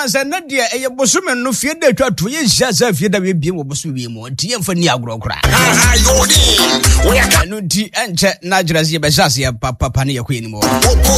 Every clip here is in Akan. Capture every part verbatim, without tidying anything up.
say na dia e bosom no fie da twa to ye hia za fie da we biem obosom wie mo nti ye mfa ni agro kra ah yodi we aka no di enche na jira se be jase ya papa pa ne ye kweni mo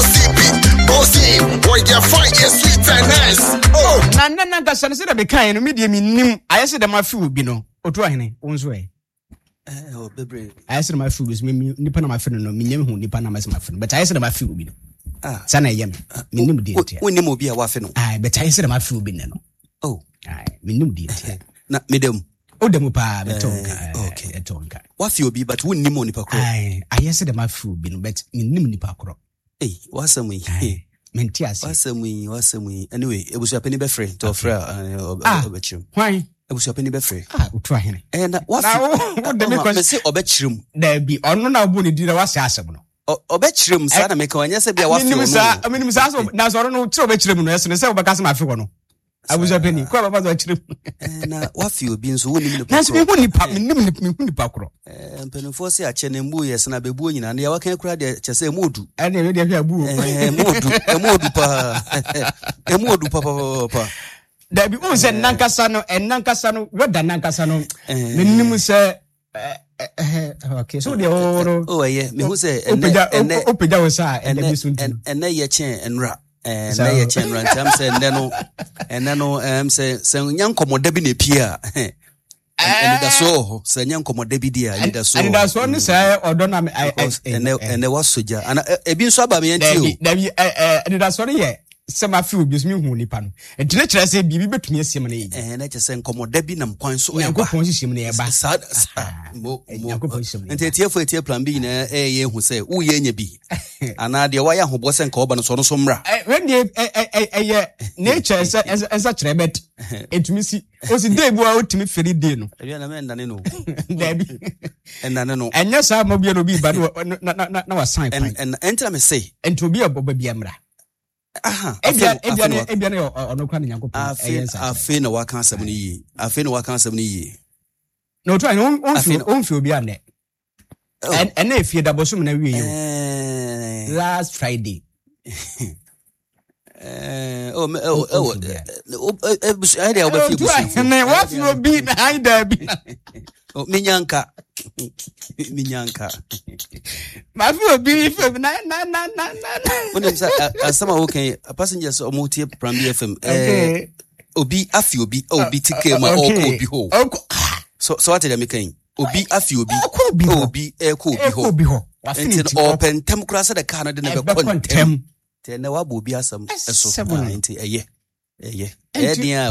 bossy boy your fight is sweet and nice oh na na na gasa se da be kan no me die minnim ayese da ma fi obi no otu ahene wonso e eh oh bebre ayese da ma fi obi me nipa na ma fi no menyem hu nipa na ma se ma fi but ayese da ma fi obi no ah sana yem minnim die tie wonnim obi a wa fi no ai but ayese da ma fi obi no oh ai minnim die tie na medem o dem pa betonka okay betonka wa fi obi but wonnim onipa kro ai ayese da ma fi obi no but minnim nipa kro eh wasam yi mentiasi wasam yi wasam yi anyway ebusu apeni be free to free obechim why ebusu apeni be free ah utu ahene eh na wa fi o dem ko se obechirem da bi ono na obu ni di na wase asem no obechirem sa na meka wanya se bia wa fi no sa minim sa so na so no tro obechirem no yeso ne se obeka se ma fi ko no abuja apeni ko baba so achirem eh na wa fi obi nso woni mi na se mi huni pa minim ni huni pa kro eh mpenufo se ache ne mbu yes na bebu nyina na ya wa kan kura de chese modu ene we de hwa bu eh modu eh modu pa eh modu pa pa pa da bi unse nankasa no enankasa no weda nankasa no minim se eh okay so de oro oh yeah me hu se ene opeja wo sa ene bi sunti ene ye chen enra eh na ye chen enra ntam se ene no ene no em se se nyankomoda bi na pia ene da so se nyankomoda bi dia ene da so ene da so ne se odo na ene ene wasoja ana ebi nso aba me yanti o da bi ene da so ne ye se ma fi obi so mi hu nipa no entine kire se bibi betumi asiem na yi eh na kire se nkomoda bi nam kwan so e ba ko hihiem na ye ba sa mo mo ente tie fo tie plan bi na eh ye hu se wo ye nya bi ana de wa ya hobɔ se nka oba no so no so mra eh when dey eh eh nature se ensa kire bet etumi si o si dey bu a otumi feri dey no e na me ndane no da bi ndane no enya sa mo bi no bi ba na na na wa sign pan en enta me say ento bi oboba bi amra aha ebia ebia ebia na ono kwa nyankopon afi afi na waka asem ni yi afi na waka asem ni yi no try on on on fi obi ane en en na fie da bosum na wie yo last Friday eh oh oh oh I dey obi fi busu na what no be na I da bi oh minyanka minyanka ma fi obi fi na na na na when say asama okay passengers o multi Prambi F M eh obi afi obi obi tike ma obi ho so so what dey make kan obi afi obi obi e ko obi ho enti open tem kura se de car na de na be kontem te na wa bo obi asam eso enti eye eye e dia